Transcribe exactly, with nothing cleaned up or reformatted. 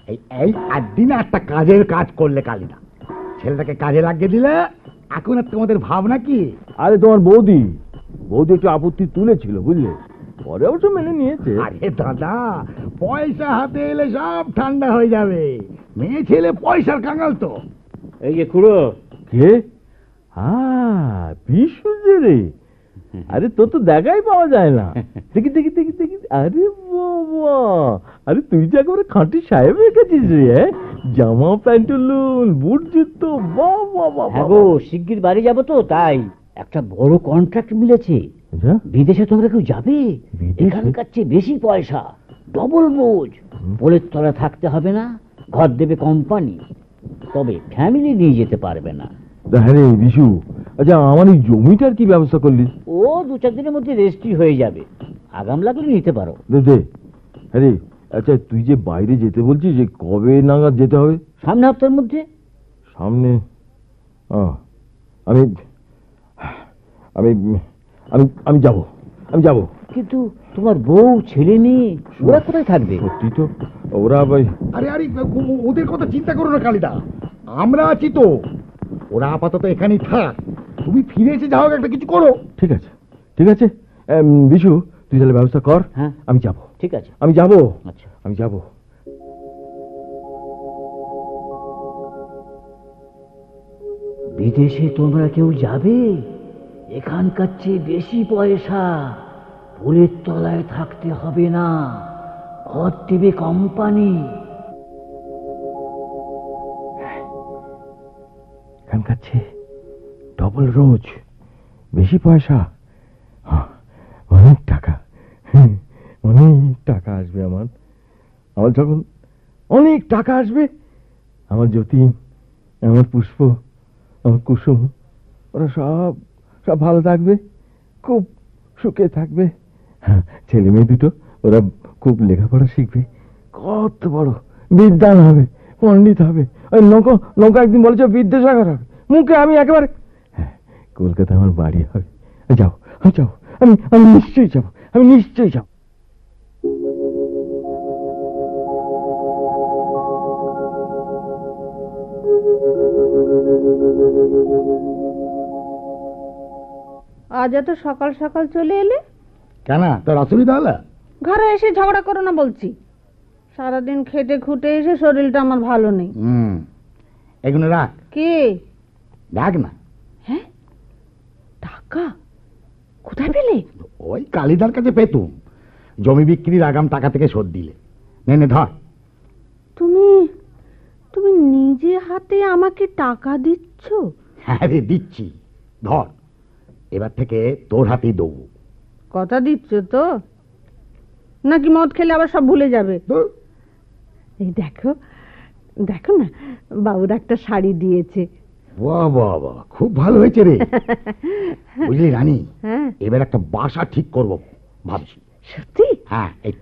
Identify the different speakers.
Speaker 1: এই এই একদিনে একটা কাজের কাজ করলে কালিদা, ছেলেটাকে কাজে লাগিয়ে দিলে। এখন আর তোমাদের ভাবনা কি?
Speaker 2: আরে তোমার বৌদি বৌদি একটু আপত্তি তুলেছিল বুঝলে, পরে অবশ্য মেনে নিয়েছে।
Speaker 1: আরে দাদা, পয়সা হাতে এলে সব ঠান্ডা হয়ে যাবে। মেয়ে ছেলে পয়সার কাঙাল তো।
Speaker 3: এই যে খুড়ো।
Speaker 2: কে? হ্যাঁ, বিশু যে রে। আরে তোর তো দেখাই পাওয়া যায় না। দেখি দেখি দেখি দেখি। আরে বাবা, আরে তুই যে একেবারে খাঁটি সাহেব রেখেছিস রে। হ্যাঁ, জামা প্যান্টুলুন বুট জুতো, বাবা বাবা।
Speaker 3: হ্যাঁ গো, শিগগির বাড়ি যাবো তো, তাই একটা বড় কন্ট্রাক্ট মিলেছে। বিদেশে তোমরা কেউ যাবে? এখানকার চেয়ে বেশি পয়সা, ডবল বোঝ। পোলের তলায় থাকতে হবে না, ঘর দেবে কোম্পানি, তবে ফ্যামিলি নিয়ে যেতে পারবে না।
Speaker 2: হ্যাঁ রে বিশু, আচ্ছা আমার এই জমিটার কি ব্যবস্থা করলি?
Speaker 3: ও দু চার দিনের মধ্যে রেজিস্ট্রি হয়ে যাবে, আগাম লাগলে নিতে পারো।
Speaker 2: দে দে। হ্যাঁ রে, আচ্ছা তুই যে বাইরে যেতে বলছিস, যে কবে নাগাদ যেতে হবে?
Speaker 3: সামনে হপ্তাহের মধ্যে।
Speaker 2: সামনে? আমি আমি আমি আমি যাব আমি যাব
Speaker 3: কিন্তু তোমার বউ ছেলে মেয়ে ওরা কোথায় থাকবে?
Speaker 2: সত্যি তো, ওরা ভাই।
Speaker 1: আরে আরে ও- ওদের কথা চিন্তা করো না কালিদা, আমরা আছি তো। ওরা আপাতত এখানেই থাক, তুমি ফিরে এসে যাও, একটা কিছু করো।
Speaker 2: ঠিক আছে ঠিক আছে। এম, বিশু তুই তাহলে ব্যবস্থা কর।
Speaker 3: হ্যাঁ
Speaker 2: আমি যাব
Speaker 3: ঠিক আছে।
Speaker 2: আমি যাব
Speaker 3: আচ্ছা
Speaker 2: আমি যাব।
Speaker 3: বিদেশে তোমরা কেউ যাবে? এখানকার চেয়ে বেশি পয়সা, পোলের তলায় থাকতে হবে না, ঘর দেবে কোম্পানি।
Speaker 2: এখানকার চেয়ে ডবল রোজ, বেশি পয়সা, অনেক টাকা, অনেক টাকা আসবে আমার। আমার যখন অনেক টাকা আসবে, আমার যতীন, আমার পুষ্প, আমার কুসুম, ওরা সব সব ভালো থাকবে, খুব সুখে থাকবে। হ্যাঁ, ছেলে মেয়ে দুটো ওরা খুব লেখাপড়া শিখবে, কত বড় বিদ্যান হবে, পণ্ডিত হবে। ওই নৌকো নৌকা একদিন বলেছে বিদ্যাসাগর হবে, মুখে আমি একেবারে। হ্যাঁ, কলকাতা আমার বাড়ি হবে। যাও আমি যাও আমি আমি নিশ্চয়ই যাব আমি নিশ্চয়ই যাব।
Speaker 4: আজ এত সকাল সকাল চলে এলে
Speaker 1: কেন, তোর অসুবিধা হলো?
Speaker 4: ঘরে এসে ঝগড়া করো না বলছি। সারাদিন খেটে খুটে এসে শরীরটা আমার ভালো নেই।
Speaker 1: হুম, এগুলো রাখ।
Speaker 4: কে?
Speaker 1: রাখ না।
Speaker 4: হ্যাঁ, টাকা কোথায় পেলে?
Speaker 1: ওই কালিদার কাছে পেতুম, জমি বিক্রির আগাম টাকা থেকে শোধ দিলে। নে নে ধর।
Speaker 4: তুমি তুমি নিজে হাতে আমাকে টাকা দিচ্ছ?
Speaker 1: হ্যাঁ রে, দিচ্ছি, ধর। এবার থেকে তোর হাতেই দেবো।
Speaker 4: কথা দিচ্ছ তো, নাকি মদ খেলে আবার সব ভুলে যাবে? এই দেখো দেখো না, বাবুর একটা শাড়ি দিয়েছে।
Speaker 1: বাহ বাহ বাহ, খুব ভালো হয়েছে রে। বুঝলি রানী,
Speaker 4: হ্যাঁ,
Speaker 1: এবার একটা বাসা ঠিক করবো ভাবছি।
Speaker 4: সত্যি?
Speaker 1: হ্যাঁ, এই